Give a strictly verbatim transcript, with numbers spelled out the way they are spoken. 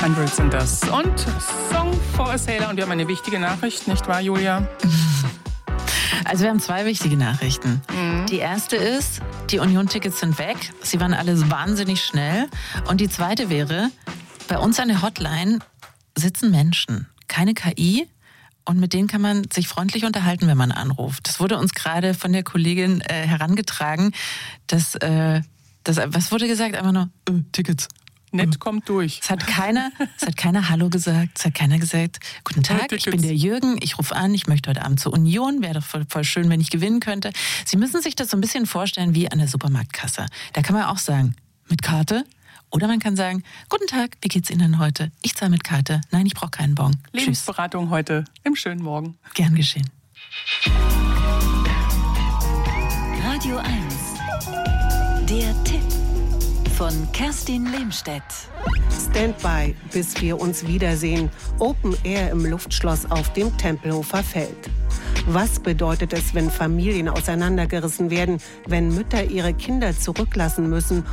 Hundreds sind das. Und Song for a Sailor. Und wir haben eine wichtige Nachricht, nicht wahr, Julia? Also wir haben zwei wichtige Nachrichten. Mhm. Die erste ist, die Union-Tickets sind weg. Sie waren alle wahnsinnig schnell. Und die zweite wäre, bei uns an der Hotline sitzen Menschen, keine K I. Und mit denen kann man sich freundlich unterhalten, wenn man anruft. Das wurde uns gerade von der Kollegin äh, herangetragen, dass, äh, dass, was wurde gesagt? Einfach nur, äh, Tickets. Nett kommt durch. Es hat keiner, es hat keiner Hallo gesagt, es hat keiner gesagt, guten Tag, ich bin der Jürgen, ich rufe an, ich möchte heute Abend zur Union, wäre doch voll, voll schön, wenn ich gewinnen könnte. Sie müssen sich das so ein bisschen vorstellen wie an der Supermarktkasse. Da kann man auch sagen, mit Karte? Oder man kann sagen, guten Tag, wie geht's Ihnen heute? Ich zahle mit Karte. Nein, ich brauche keinen Bon. Lebensberatung Tschüss. Heute im schönen Morgen. Gern geschehen. Radio eins. Der Tipp von Kerstin Lehmstedt. Standby, bis wir uns wiedersehen. Open Air im Luftschloss auf dem Tempelhofer Feld. Was bedeutet es, wenn Familien auseinandergerissen werden, wenn Mütter ihre Kinder zurücklassen müssen